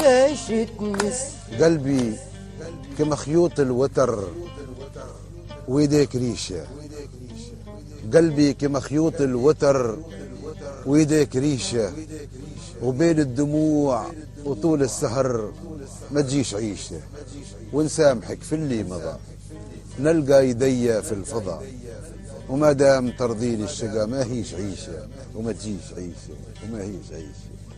ليش تمس قلبي كمخيوط الوتر ويديك ريشة، قلبي كمخيوط الوتر ويديك ريشة، وبين الدموع وطول السهر ما تجيش عيشة، ونسامحك في اللي مضى نلقى يدي في الفضا، وما دام ترضيني الشقا ما هيش عيشة، وما تجيش عيشة وما هيش عيشة.